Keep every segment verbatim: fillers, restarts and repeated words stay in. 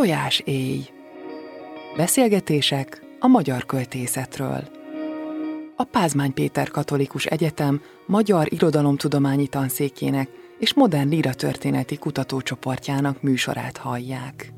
Tojáséj. Beszélgetések a magyar költészetről. A Pázmány Péter Katolikus Egyetem Magyar Irodalomtudományi Tanszékének és Modern Líratörténeti Kutatócsoportjának műsorát hallják.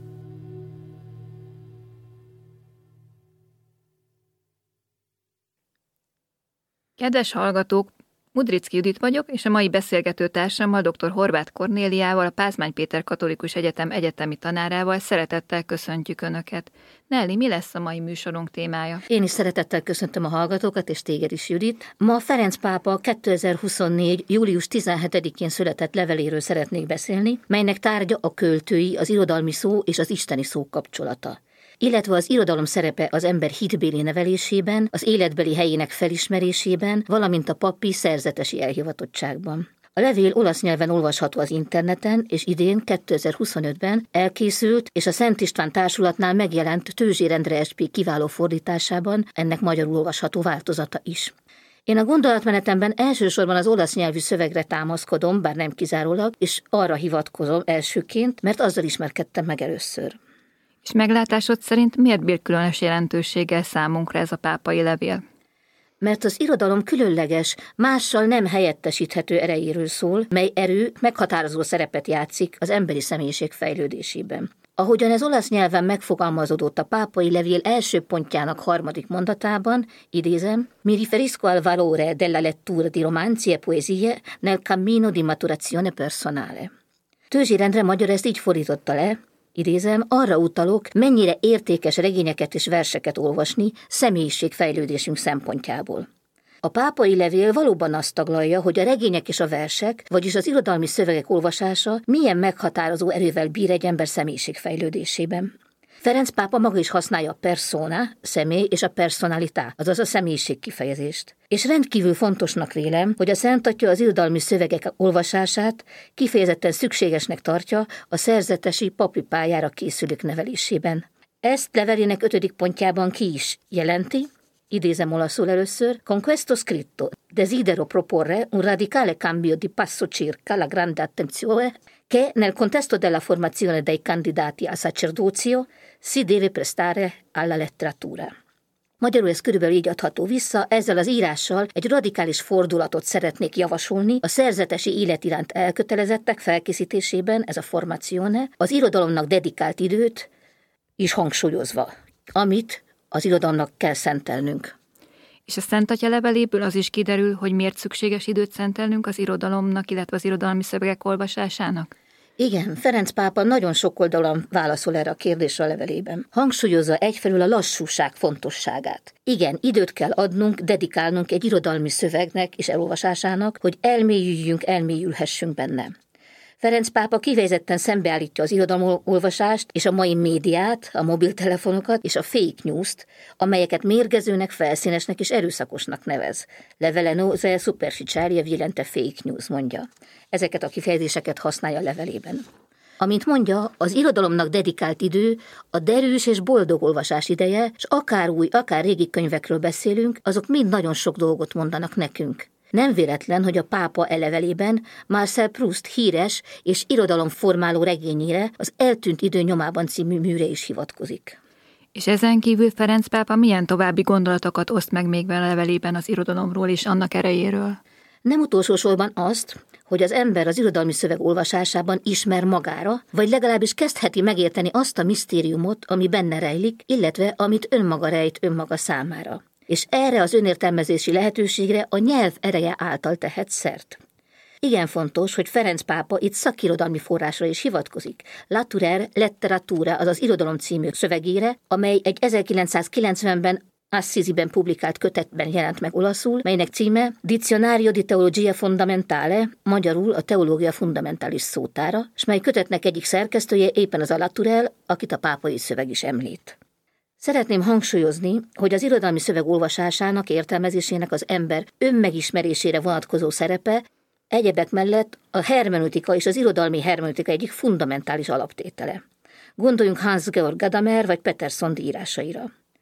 Kedves hallgatók, Mudricki Judit vagyok, és a mai beszélgető társammal, dr. Horváth Kornéliával, a Pázmány Péter Katolikus Egyetem egyetemi tanárával szeretettel köszöntjük Önöket. Nelly, mi lesz a mai műsorunk témája? Én is szeretettel köszöntöm a hallgatókat, és téged is, Judit. Ma Ferenc pápa kétezer-huszonnégy. július tizenhetedikén született leveléről szeretnék beszélni, melynek tárgya a költői, az irodalmi szó és az isteni szó kapcsolata, illetve az irodalom szerepe az ember hitbéli nevelésében, az életbeli helyének felismerésében, valamint a pappi szerzetesi elhivatottságban. A levél olasz nyelven olvasható az interneten, és idén, kétezer-huszonötben elkészült, és a Szent István Társulatnál megjelent Tőzsér Endre es pé kiváló fordításában, ennek magyarul olvasható változata is. Én a gondolatmenetemben elsősorban az olasz nyelvű szövegre támaszkodom, bár nem kizárólag, és arra hivatkozom elsőként, mert azzal ismerkedtem meg először. És meglátásod szerint miért bír különös jelentőséggel számunkra ez a pápai levél? Mert az irodalom különleges, mással nem helyettesíthető erejéről szól, mely erő meghatározó szerepet játszik az emberi személyiség fejlődésében. Ahogyan ez olasz nyelven megfogalmazódott a pápai levél első pontjának harmadik mondatában, idézem, mi riferisco al valore della lettura di romanzi e poesie nel cammino di maturazione personale. Tőzsér Endre magyar ezt így fordította le, idézem, arra utalok, mennyire értékes regényeket és verseket olvasni személyiségfejlődésünk szempontjából. A pápai levél valóban azt taglalja, hogy a regények és a versek, vagyis az irodalmi szövegek olvasása milyen meghatározó erővel bír egy ember személyiségfejlődésében. Ferenc pápa maga is használja a persona, személy és a personalitá, azaz a személyiség kifejezést. És rendkívül fontosnak vélem, hogy a Szent Atya az irodalmi szövegek olvasását kifejezetten szükségesnek tartja a szerzetesi papi pályára készülők nevelésében. Ezt levelének ötödik pontjában ki is jelenti, idézem olaszul először, con questo scritto desidero proporre un radicale cambio di passo circa la grande attenzione che nel contesto della formazione dei candidati al sacerdozio si deve prestare alla letteratura. Magyarul ez körülbelül így adható vissza, ezzel az írással egy radikális fordulatot szeretnék javasolni a szerzetesi élet iránt elkötelezettek felkészítésében, ez a formazione, az irodalomnak dedikált időt is hangsúlyozva, amit az irodalomnak kell szentelnünk. És a Szent Atya leveléből az is kiderül, hogy miért szükséges időt szentelnünk az irodalomnak, illetve az irodalmi szövegek olvasásának? Igen, Ferenc pápa nagyon sok oldalon válaszol erre a kérdésre a levelében. Hangsúlyozza egyfelől a lassúság fontosságát. Igen, időt kell adnunk, dedikálnunk egy irodalmi szövegnek és elolvasásának, hogy elmélyüljünk, elmélyülhessünk benne. Ferenc pápa kifejezetten szembeállítja az irodalomolvasást és a mai médiát, a mobiltelefonokat és a fake news-t, amelyeket mérgezőnek, felszínesnek és erőszakosnak nevez. Levele nose superficialia violente fake news, mondja. Ezeket a kifejezéseket használja a levelében. Amint mondja, az irodalomnak dedikált idő a derűs és boldog olvasás ideje, és akár új, akár régi könyvekről beszélünk, azok mind nagyon sok dolgot mondanak nekünk. Nem véletlen, hogy a pápa elevelében Marcel Proust híres és irodalomformáló regényére, az Eltűnt idő nyomában című műre is hivatkozik. És ezen kívül Ferenc pápa milyen további gondolatokat oszt meg még a levelében az irodalomról és annak erejéről? Nem utolsó sorban azt, hogy az ember az irodalmi szöveg olvasásában ismer magára, vagy legalábbis kezdheti megérteni azt a misztériumot, ami benne rejlik, illetve amit önmaga rejt önmaga számára. És erre az önértelmezési lehetőségre a nyelv ereje által tehet szert. Igen fontos, hogy Ferenc pápa itt szakirodalmi forrásra is hivatkozik. Laturer Letteratura, azaz irodalom című szövegére, amely egy ezerkilencszázkilencvenben Assisiben publikált kötetben jelent meg olaszul, melynek címe Dizionario di Teologia Fondamentale, magyarul a teológia fundamentális szótára, és mely kötetnek egyik szerkesztője éppen az a Laturel, akit a pápai szöveg is említ. Szeretném hangsúlyozni, hogy az irodalmi szöveg olvasásának, értelmezésének az ember önmegismerésére vonatkozó szerepe egyebek mellett a hermeneutika és az irodalmi hermeneutika egyik fundamentális alaptétele. Gondoljunk Hans-Georg Gadamer vagy Peterson írásaira.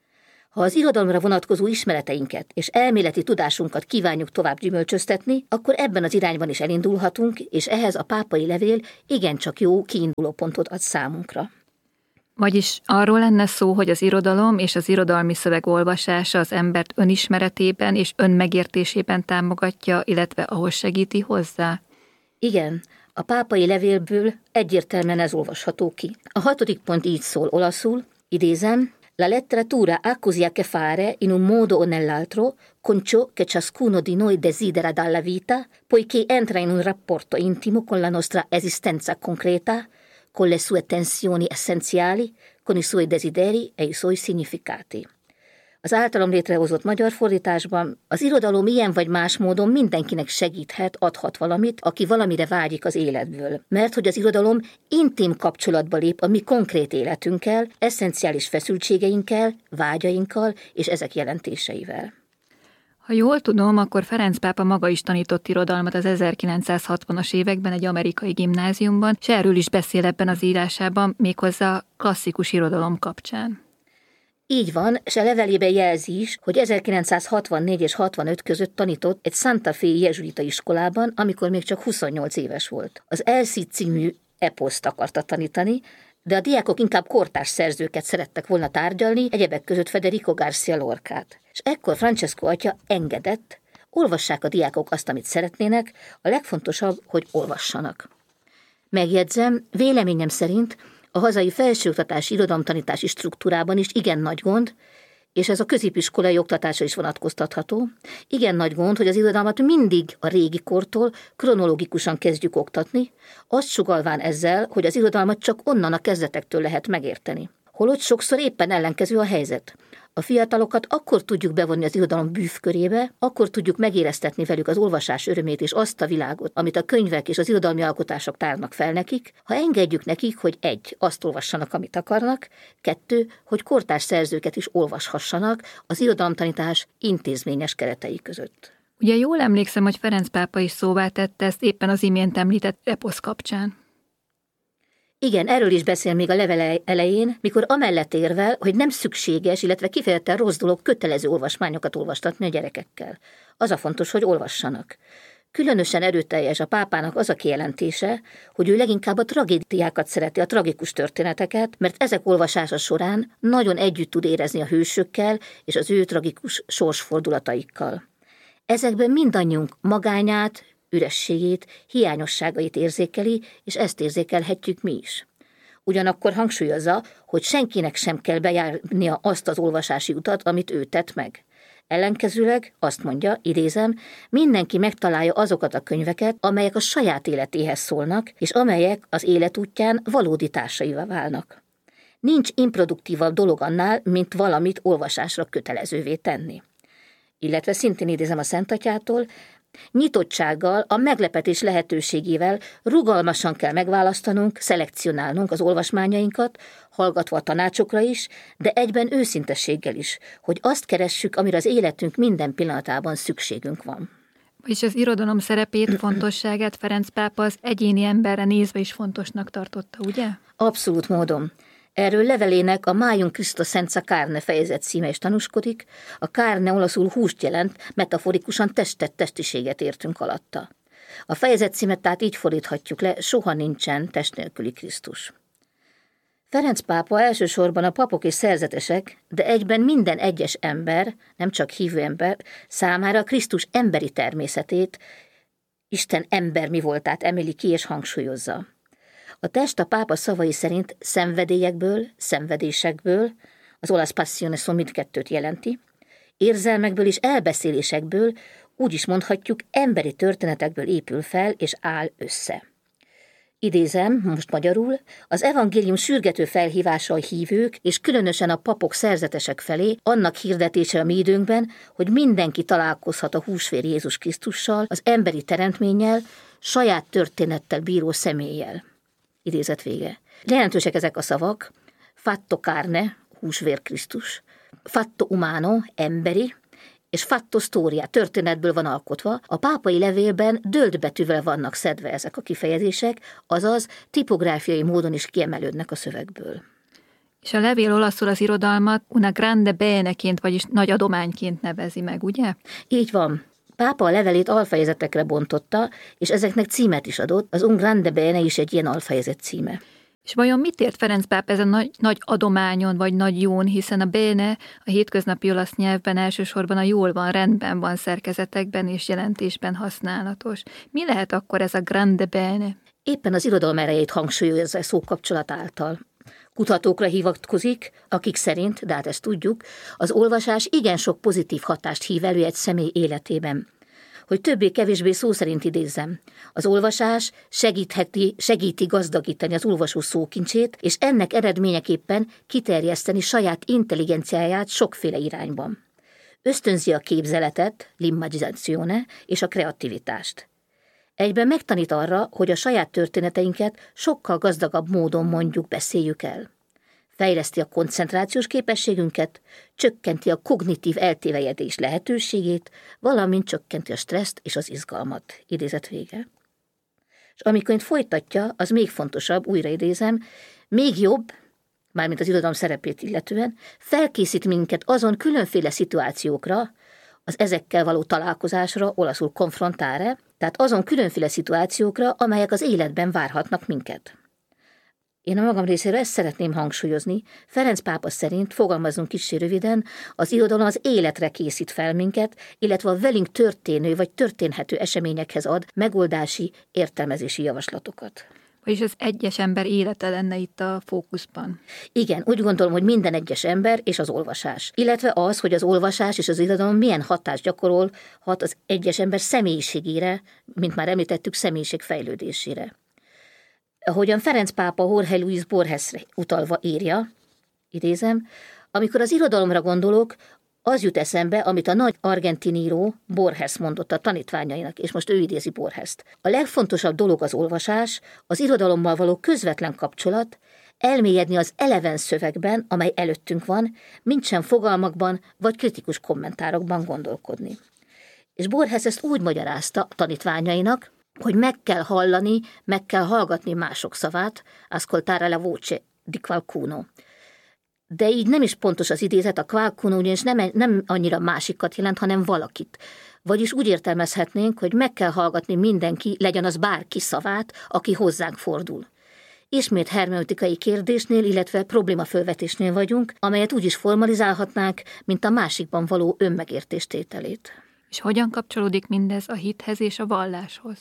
Ha az irodalomra vonatkozó ismereteinket és elméleti tudásunkat kívánjuk tovább gyümölcsöztetni, akkor ebben az irányban is elindulhatunk, és ehhez a pápai levél igencsak jó kiinduló pontot ad számunkra. Vagyis arról lenne szó, hogy az irodalom és az irodalmi szöveg olvasása az embert önismeretében és önmegértésében támogatja, illetve ahhoz segíti hozzá? Igen, a pápai levélből egyértelműen ez olvasható ki. A hatodik pont így szól olaszul, idézem, La letteratura ha così a che fare in un modo o nell'altro con ciò che ciascuno di noi desidera dalla vita, poiché entra in un rapporto intimo con la nostra esistenza concreta, con le sue tensioni essenziali, con i suoi desideri e i suoi significati. Az általam létrehozott magyar fordításban az irodalom ilyen vagy más módon mindenkinek segíthet, adhat valamit, aki valamire vágyik az életből. Mert hogy az irodalom intim kapcsolatba lép a mi konkrét életünkkel, eszenciális feszültségeinkkel, vágyainkkal és ezek jelentéseivel. Ha jól tudom, akkor Ferenc pápa maga is tanított irodalmat az ezerkilencszázhatvanas években egy amerikai gimnáziumban, és erről is beszél ebben az írásában, méghozzá klasszikus irodalom kapcsán. Így van, és a levelében jelzi is, hogy ezerkilencszázhatvannégy és hatvanöt között tanított egy Santa Fe-i jezsuita iskolában, amikor még csak huszonnyolc éves volt. Az Elcid című eposzt akarta tanítani, de a diákok inkább kortárs szerzőket szerettek volna tárgyalni, egyebek között Federico García Lorcát. És ekkor Francesco atya engedett, olvassák a diákok azt, amit szeretnének, a legfontosabb, hogy olvassanak. Megjegyzem, véleményem szerint a hazai felsőoktatási irodalomtanítási struktúrában is igen nagy gond, és ez a középiskolai oktatásra is vonatkoztatható, igen nagy gond, hogy az irodalmat mindig a régi kortól kronológikusan kezdjük oktatni, azt sugallván ezzel, hogy az irodalmat csak onnan a kezdetektől lehet megérteni. Holott sokszor éppen ellenkező a helyzet. A fiatalokat akkor tudjuk bevonni az irodalom bűvkörébe, akkor tudjuk megéreztetni velük az olvasás örömét és azt a világot, amit a könyvek és az irodalmi alkotások tárnak fel nekik, ha engedjük nekik, hogy egy, azt olvassanak, amit akarnak, kettő, hogy kortárs szerzőket is olvashassanak az irodalomtanítás intézményes keretei között. Ugye jól emlékszem, hogy Ferenc pápa is szóvá tette ezt éppen az imént említett eposz kapcsán. Igen, erről is beszél még a levele elején, mikor amellett érvel, hogy nem szükséges, illetve kifejezetten rossz dolog kötelező olvasmányokat olvastatni a gyerekekkel. Az a fontos, hogy olvassanak. Különösen erőteljes a pápának az a kijelentése, hogy ő leginkább a tragédiákat szereti, a tragikus történeteket, mert ezek olvasása során nagyon együtt tud érezni a hősökkel és az ő tragikus sorsfordulataikkal. Ezekben mindannyiunk magányát, ürességét, hiányosságait érzékeli, és ezt érzékelhetjük mi is. Ugyanakkor hangsúlyozza, hogy senkinek sem kell bejárnia azt az olvasási utat, amit ő tett meg. Ellenkezőleg azt mondja, idézem, mindenki megtalálja azokat a könyveket, amelyek a saját életéhez szólnak, és amelyek az életútján valódi társaival válnak. Nincs improduktívabb dolog annál, mint valamit olvasásra kötelezővé tenni. Illetve szintén idézem a Szentatyától, nyitottsággal, a meglepetés lehetőségével rugalmasan kell megválasztanunk, szelekcionálnunk az olvasmányainkat, hallgatva a tanácsokra is, de egyben őszintességgel is, hogy azt keressük, amire az életünk minden pillanatában szükségünk van. És az irodalom szerepét, fontosságát Ferenc pápa az egyéni emberre nézve is fontosnak tartotta, ugye? Abszolút módon. Erről levelének a Maium Christo senza carne fejezet címe is tanúskodik, a carne olaszul húst jelent, metaforikus testet, testiséget értünk alatta. A fejezet címet tehát így fordíthatjuk le, soha nincsen test nélküli Krisztus. Ferenc pápa elsősorban a papok és szerzetesek, de egyben minden egyes ember, nem csak hívő ember, számára Krisztus emberi természetét, Isten ember mi voltát emeli ki és hangsúlyozza. A test a pápa szavai szerint szenvedélyekből, szenvedésekből, az olasz passione szó mindkettőt jelenti, érzelmekből és elbeszélésekből, úgy is mondhatjuk, emberi történetekből épül fel és áll össze. Idézem, most magyarul, az evangélium sürgető felhívása a hívők, és különösen a papok szerzetesek felé, annak hirdetése a mi időnkben, hogy mindenki találkozhat a húsvér Jézus Krisztussal, az emberi teremtménnyel, saját történettel bíró személlyel. Idézet vége. Jelentősek ezek a szavak, fatto carne, húsvér Krisztus, fatto umano, emberi, és fatto storia, történetből van alkotva. A pápai levélben dölt betűvel vannak szedve ezek a kifejezések, azaz tipográfiai módon is kiemelődnek a szövegből. És a levél olaszul az irodalmat una grande beneként, vagyis nagy adományként nevezi meg, ugye? Így van. Pápa a levelét alfejezetekre bontotta, és ezeknek címet is adott, az un grande bene is egy ilyen alfejezet címe. És vajon mit ért Ferenc pápa ezen nagy, nagy adományon, vagy nagy jón, hiszen a bene a hétköznapi olasz nyelvben elsősorban a jól van, rendben van szerkezetekben és jelentésben használatos. Mi lehet akkor ez a grande bene? Éppen az irodalom erejét hangsúlyozza szókapcsolat által. Kutatókra hivatkozik, akik szerint, de hát ezt tudjuk, az olvasás igen sok pozitív hatást hív elő egy személy életében. Hogy többé-kevésbé szó szerint idézzem, az olvasás segítheti, segíti gazdagítani az olvasó szókincsét, és ennek eredményeképpen kiterjeszteni saját intelligenciáját sokféle irányban. Ösztönzi a képzeletet, l'immaginazione, és a kreativitást. Egyben megtanít arra, hogy a saját történeteinket sokkal gazdagabb módon mondjuk, beszéljük el. Fejleszti a koncentrációs képességünket, csökkenti a kognitív eltévejedés lehetőségét, valamint csökkenti a stresszt és az izgalmat. Idézet vége. És amikor folytatja, az még fontosabb, újra idézem, még jobb, mármint az irodalom szerepét illetően, felkészít minket azon különféle szituációkra, az ezekkel való találkozásra, olaszul confrontare, tehát azon különféle szituációkra, amelyek az életben várhatnak minket. Én a magam részéről ezt szeretném hangsúlyozni, Ferenc pápa szerint, fogalmazunk kicsi röviden, az irodalom az életre készít fel minket, illetve a velünk történő vagy történhető eseményekhez ad megoldási, értelmezési javaslatokat. Vagyis az egyes ember élete lenne itt a fókuszban. Igen, úgy gondolom, hogy minden egyes ember és az olvasás. Illetve az, hogy az olvasás és az irodalom milyen hatást gyakorolhat az egyes ember személyiségére, mint már említettük, személyiség fejlődésére. Ahogyan Ferenc pápa Jorge Luis Borgesre utalva írja, idézem, amikor az irodalomra gondolok, az jut eszembe, amit a nagy argentin író Borges mondott a tanítványainak, és most ő idézi Borgest. A legfontosabb dolog az olvasás, az irodalommal való közvetlen kapcsolat, elmélyedni az eleven szövegben, amely előttünk van, mintsem fogalmakban vagy kritikus kommentárokban gondolkodni. És Borges ezt úgy magyarázta a tanítványainak, hogy meg kell hallani, meg kell hallgatni mások szavát, ascoltare la voce di qualcuno. De így nem is pontos az idézet, a qualcuno ugyanis nem, nem annyira másikat jelent, hanem valakit. Vagyis úgy értelmezhetnénk, hogy meg kell hallgatni mindenki, legyen az bárki szavát, aki hozzánk fordul. Ismét hermeneutikai kérdésnél, illetve problémafölvetésnél vagyunk, amelyet úgy is formalizálhatnánk, mint a másikban való önmegértés tételét. És hogyan kapcsolódik mindez a hithez és a valláshoz?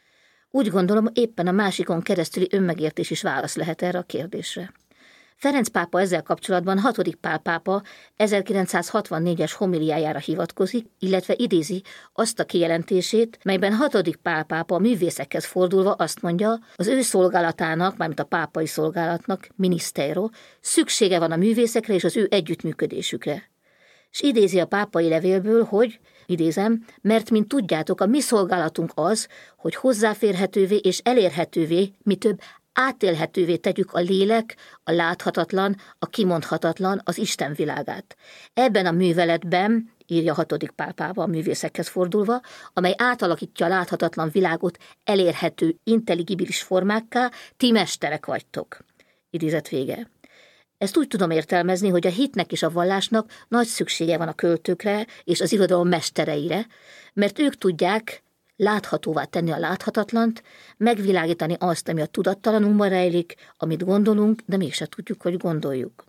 Úgy gondolom, éppen a másikon keresztüli önmegértés is válasz lehet erre a kérdésre. Ferenc pápa ezzel kapcsolatban hatodik Pál pápa ezerkilencszázhatvannégyes homiliájára hivatkozik, illetve idézi azt a kijelentését, melyben hatodik Pál pápa a művészekhez fordulva azt mondja, az ő szolgálatának, mármint a pápai szolgálatnak, ministero, szüksége van a művészekre és az ő együttműködésükre. És idézi a pápai levélből, hogy, idézem, mert mint tudjátok, a mi szolgálatunk az, hogy hozzáférhetővé és elérhetővé, mi több átélhetővé tegyük a lélek, a láthatatlan, a kimondhatatlan, az Isten világát. Ebben a műveletben, írja hatodik Pál pápa a művészekhez fordulva, amely átalakítja a láthatatlan világot elérhető, intelligibilis formákká, ti mesterek vagytok. Idézet vége. Ezt úgy tudom értelmezni, hogy a hitnek és a vallásnak nagy szüksége van a költőkre és az irodalom mestereire, mert ők tudják láthatóvá tenni a láthatatlant, megvilágítani azt, ami a tudattalanunkban rejlik, amit gondolunk, de mégse tudjuk, hogy gondoljuk.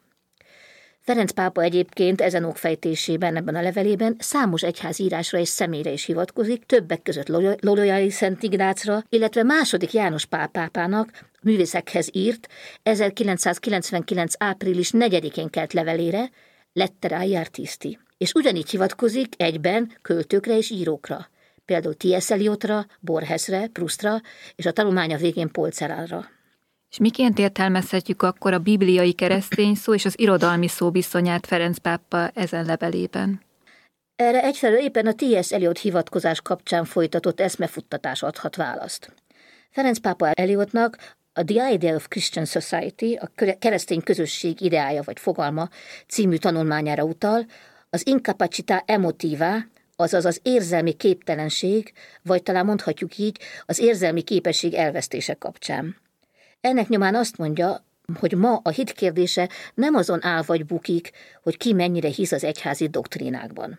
Ferenc pápa egyébként ezen okfejtésében, ebben a levelében számos egyházírásra és személyre is hivatkozik, többek között Loyola Szent Ignácra, illetve második János Pál pápának művészekhez írt ezerkilencszázkilencvenkilenc április negyedikén kelt levelére, Lettere agli Artisti, és ugyanígy hivatkozik egyben költőkre és írókra, például T S Eliotra, Borgesre, Proustra és a tanulmánya végén Paul Celanra. És miként értelmezhetjük akkor a bibliai keresztény szó és az irodalmi szó viszonyát Ferenc pápa ezen levelében? Erre egyfelől éppen a T S Eliot hivatkozás kapcsán folytatott eszmefuttatás adhat választ. Ferenc pápa Eliotnak a The Idea of Christian Society, a keresztény közösség ideája vagy fogalma című tanulmányára utal, az incapacità emotiva, azaz az érzelmi képtelenség, vagy talán mondhatjuk így, az érzelmi képesség elvesztése kapcsán. Ennek nyomán azt mondja, hogy ma a hit kérdése nem azon áll vagy bukik, hogy ki mennyire hisz az egyházi doktrínákban,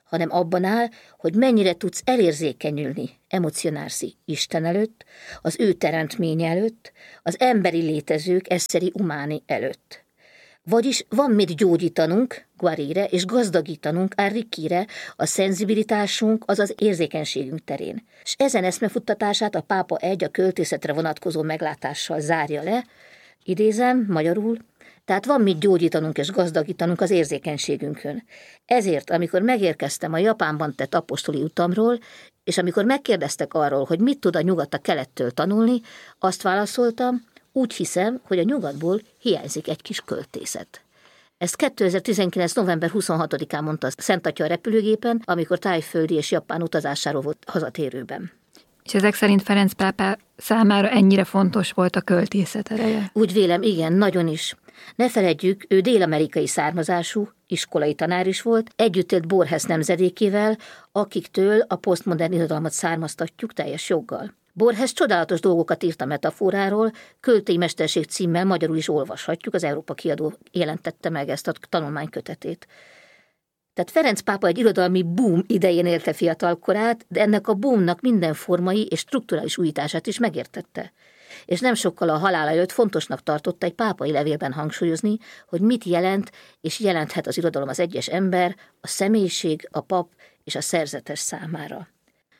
hanem abban áll, hogy mennyire tudsz elérzékenyülni, emocionálni Isten előtt, az ő teremtménye előtt, az emberi létezők eszeri umáni előtt. Vagyis van mit gyógyítanunk, guarire, és gazdagítanunk, arricchire a szenzibilitásunk, azaz érzékenységünk terén. És ezen eszmefuttatását a pápa egy a költészetre vonatkozó meglátással zárja le, idézem magyarul, tehát van mit gyógyítanunk és gazdagítanunk az érzékenységünkön. Ezért, amikor megérkeztem a Japánban tett apostoli utamról, és amikor megkérdeztek arról, hogy mit tud a nyugat a kelettől tanulni, azt válaszoltam, úgy hiszem, hogy a nyugatból hiányzik egy kis költészet. Ezt kétezer-tizenkilenc. november huszonhatodikán mondta Szent Atya a repülőgépen, amikor tájföldi és japán utazásáról volt hazatérőben. És ezek szerint Ferenc pápa számára ennyire fontos volt a költészet ereje? Úgy vélem, igen, nagyon is. Ne feledjük, ő dél-amerikai származású, iskolai tanár is volt, együtt élt Borges nemzedékével, akiktől a posztmodern irodalmat származtatjuk teljes joggal. Borges csodálatos dolgokat írt a metaforáról, Költői Mesterség címmel magyarul is olvashatjuk, az Európa Kiadó jelentette meg ezt a tanulmánykötetét. Tehát Ferenc pápa egy irodalmi boom idején élte fiatalkorát, de ennek a boomnak minden formai és strukturális újítását is megértette. És nem sokkal a halála előtt fontosnak tartotta egy pápai levélben hangsúlyozni, hogy mit jelent és jelenthet az irodalom az egyes ember, a személyiség, a pap és a szerzetes számára.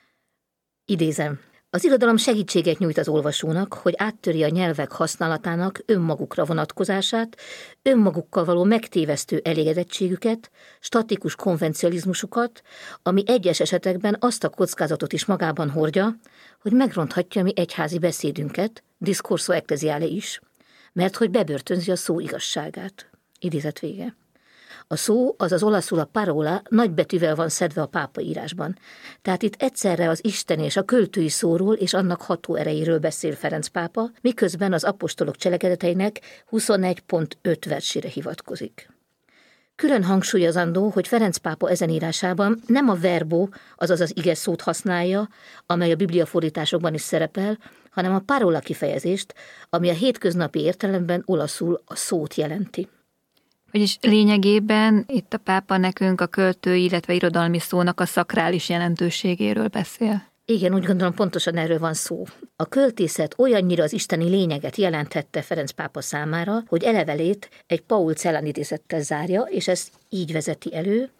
Idézem. Az irodalom segítséget nyújt az olvasónak, hogy áttöri a nyelvek használatának önmagukra vonatkozását, önmagukkal való megtévesztő elégedettségüket, statikus konvencionalizmusukat, ami egyes esetekben azt a kockázatot is magában hordja, hogy megronthatja mi egyházi beszédünket, discorso ecclesiale is, mert hogy bebörtönzi a szó igazságát. Idézet vége. A szó, azaz olaszul a parola nagybetűvel van szedve a pápa írásban. Tehát itt egyszerre az Isten és a költői szóról és annak ható erejéről beszél Ferenc pápa, miközben az apostolok cselekedeteinek huszonegy pont öt versére hivatkozik. Külön hangsúlyozandó, hogy Ferenc pápa ezen írásában nem a verbó, azaz az ige szót használja, amely a bibliafordításokban is szerepel, hanem a parola kifejezést, ami a hétköznapi értelemben olaszul a szót jelenti. Vagyis lényegében itt a pápa nekünk a költői, illetve irodalmi szónak a szakrális jelentőségéről beszél. Igen, úgy gondolom pontosan erről van szó. A költészet olyannyira az isteni lényeget jelenthette Ferenc pápa számára, hogy elevelét egy Paul Celan idézettel zárja, és ezt így vezeti elő,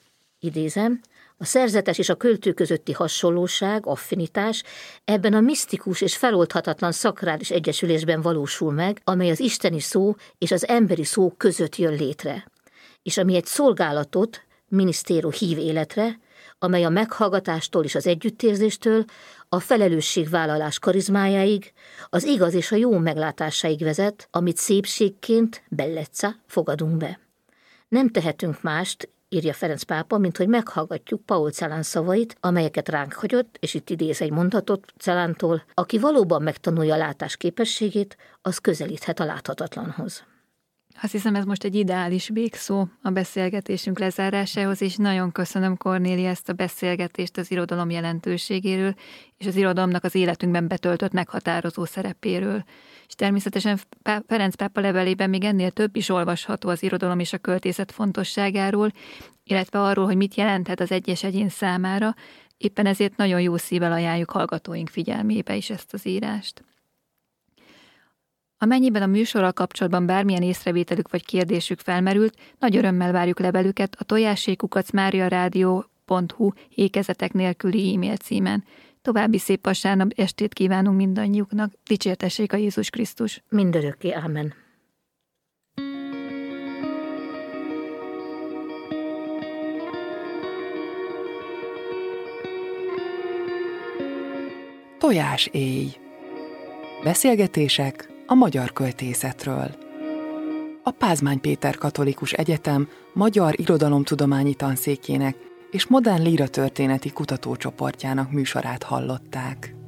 idézem, a szerzetes és a költő közötti hasonlóság, affinitás ebben a misztikus és feloldhatatlan szakrális egyesülésben valósul meg, amely az isteni szó és az emberi szó között jön létre, és ami egy szolgálatot, minisztéro hív életre, amely a meghallgatástól és az együttérzéstől, a felelősségvállalás karizmájáig, az igaz és a jó meglátásáig vezet, amit szépségként, bellezza, fogadunk be. Nem tehetünk mást, írja Ferenc pápa, mint hogy meghallgatjuk Paul Celan szavait, amelyeket ránk hagyott, és itt idéz egy mondatot Celántól, aki valóban megtanulja a látás képességét, az közelíthet a láthatatlanhoz. Azt hiszem, ez most egy ideális végszó a beszélgetésünk lezárásához, és nagyon köszönöm, Kornélia, ezt a beszélgetést az irodalom jelentőségéről, és az irodalomnak az életünkben betöltött meghatározó szerepéről. És természetesen Ferenc pápa levelében még ennél több is olvasható az irodalom és a költészet fontosságáról, illetve arról, hogy mit jelenthet az egyes egyén számára, éppen ezért nagyon jó szívvel ajánljuk hallgatóink figyelmébe is ezt az írást. Amennyiben a műsorral kapcsolatban bármilyen észrevételük vagy kérdésük felmerült, nagy örömmel várjuk levelüket a tojássékukac mariaradio pont hu ékezetek nélküli e-mail címen. További szép vasárnap estét kívánunk mindannyiuknak. Dicsértessék a Jézus Krisztus. Mindörökké. Ámen. Tojás éj. Beszélgetések a magyar költészetről. A Pázmány Péter Katolikus Egyetem Magyar Irodalomtudományi Tanszékének és Modern Líratörténeti Kutatócsoportjának műsorát hallották.